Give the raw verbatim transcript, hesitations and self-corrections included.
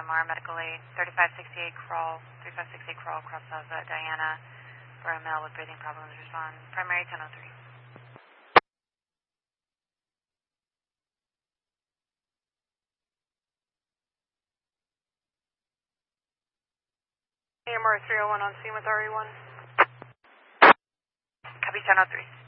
R, medical aid, thirty-five sixty-eight crawl, thirty-five sixty-eight crawl, cross of uh, Diana, for a male with breathing problems, respond, primary ten oh three. A M R three oh one on scene with R E one. Copy ten oh three.